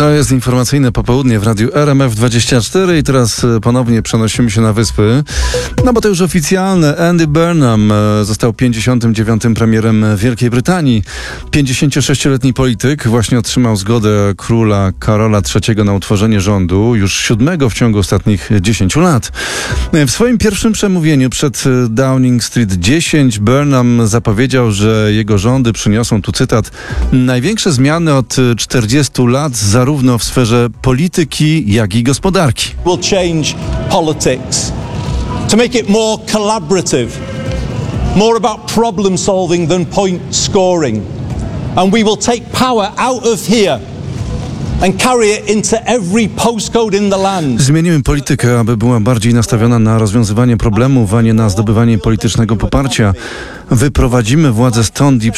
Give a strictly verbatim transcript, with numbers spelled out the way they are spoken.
To jest informacyjne popołudnie w Radiu R M F dwadzieścia cztery i teraz ponownie przenosimy się na Wyspy. No bo to już oficjalne. Andy Burnham został pięćdziesiątym dziewiątym premierem Wielkiej Brytanii. pięćdziesięciosześcioletni polityk właśnie otrzymał zgodę króla Karola trzeciego na utworzenie rządu, już siódmego w ciągu ostatnich dziesięciu lat. W swoim pierwszym przemówieniu przed Downing Street dziesięć Burnham zapowiedział, że jego rządy przyniosą, tu cytat, największe zmiany od czterdziestu lat zarówno w sferze polityki, jak i gospodarki. Will change politics to make it more collaborative, more about problem solving than point scoring. And we will take power out of here and carry it into every postcode in the land. Zmienimy politykę, aby była bardziej nastawiona na rozwiązywanie problemów, a nie na zdobywanie politycznego poparcia. Wyprowadzimy władzę stąd i